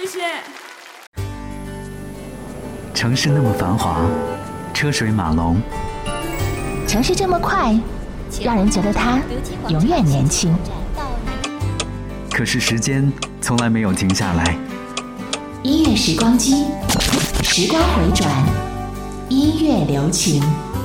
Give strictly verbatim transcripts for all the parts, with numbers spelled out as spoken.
谢。 城市那么繁华，车水马龙， 城市这么快，让人觉得它永远年轻。 可是时间从来没有停下来。 音乐时光机，时光回转，音乐留情。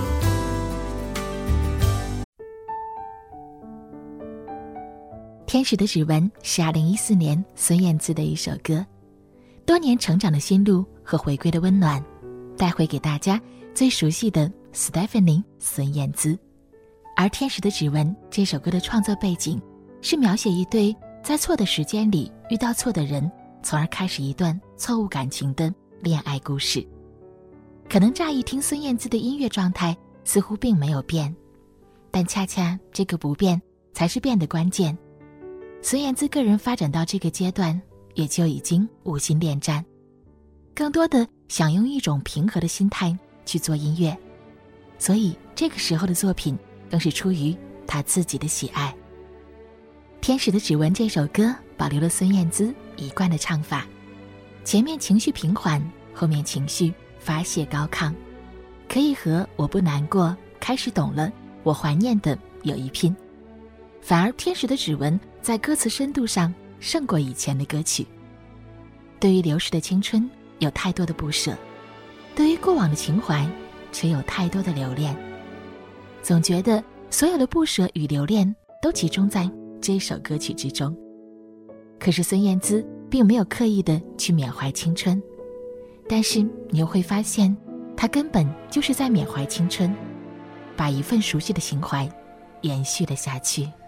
天使的指纹是二零一四年孙燕姿的一首歌，多年成长的心路和回归的温暖，带回给大家最熟悉的 Stephanie 孙燕姿。而天使的指纹这首歌的创作背景是描写一对在错的时间里遇到错的人，从而开始一段错误感情的恋爱故事。可能乍一听孙燕姿的音乐状态似乎并没有变，但恰恰这个不变才是变的关键。孙燕姿个人发展到这个阶段，也就已经无心恋战，更多的想用一种平和的心态去做音乐，所以这个时候的作品更是出于她自己的喜爱。天使的指纹这首歌保留了孙燕姿一贯的唱法，前面情绪平缓，后面情绪发泄高亢，可以和我不难过开始懂了我怀念的有一拼。反而天使的指纹在歌词深度上胜过以前的歌曲。对于流逝的青春有太多的不舍，对于过往的情怀却有太多的留恋，总觉得所有的不舍与留恋都集中在这首歌曲之中。可是孙燕姿并没有刻意的去缅怀青春，但是你又会发现她根本就是在缅怀青春，把一份熟悉的情怀延续了下去。